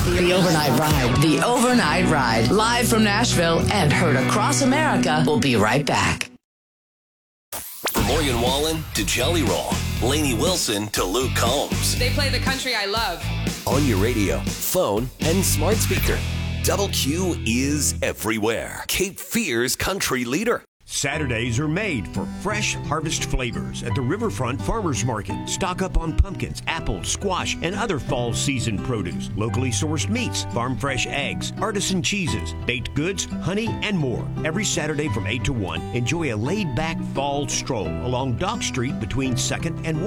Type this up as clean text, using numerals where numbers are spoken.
The Overnight Ride. The Overnight Ride. Live from Nashville and heard across America. We'll be right back. From Morgan Wallen to Jelly Roll, Lainey Wilson to Luke Combs. They play the country I love. On your radio, phone, and smart speaker. Double Q is everywhere. Cape Fear's country leader. Saturdays are made for fresh harvest flavors at the Riverfront Farmers Market. Stock up on pumpkins, apples, squash, and other fall season produce. Locally sourced meats, farm fresh eggs, artisan cheeses, baked goods, honey, and more. Every Saturday from 8 to 1, enjoy a laid-back fall stroll along Dock Street between 2nd and 1.